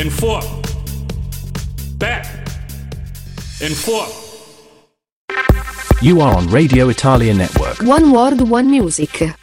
and forth, back and forth. You are on Radio Italia Network. One World, One Music.